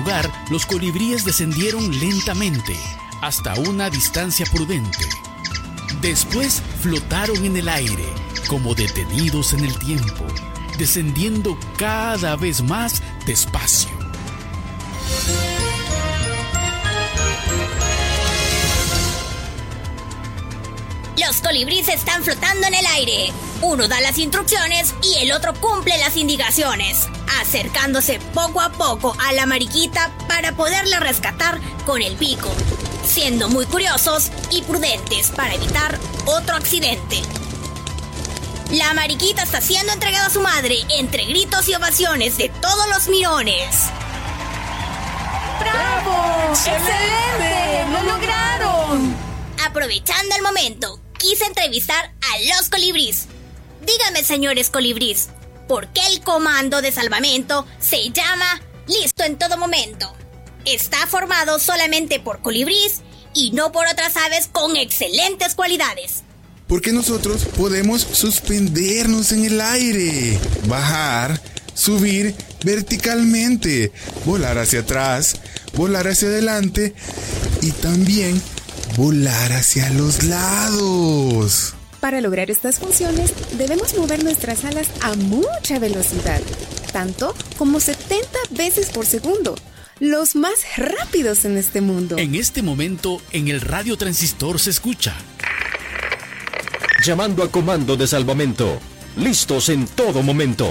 hogar, los colibríes descendieron lentamente, hasta una distancia prudente. Después flotaron en el aire, como detenidos en el tiempo, descendiendo cada vez más despacio. Los colibríes están flotando en el aire. Uno da las instrucciones y el otro cumple las indicaciones, acercándose poco a poco a la mariquita para poderla rescatar con el pico, siendo muy curiosos y prudentes para evitar otro accidente. La mariquita está siendo entregada a su madre entre gritos y ovaciones de todos los mirones. ¡Bravo! ¡Excelente! ¡Lo lograron! Aprovechando el momento, quise entrevistar a los colibríes. Díganme, señores colibríes, ¿por qué el comando de salvamento se llama Listo en todo momento? Está formado solamente por colibríes y no por otras aves con excelentes cualidades. Porque nosotros podemos suspendernos en el aire, bajar, subir verticalmente, volar hacia atrás, volar hacia adelante y también volar hacia los lados. Para lograr estas funciones, debemos mover nuestras alas a mucha velocidad, tanto como 70 veces por segundo, los más rápidos en este mundo. En este momento, en el radio transistor se escucha: llamando a comando de salvamento, listos en todo momento.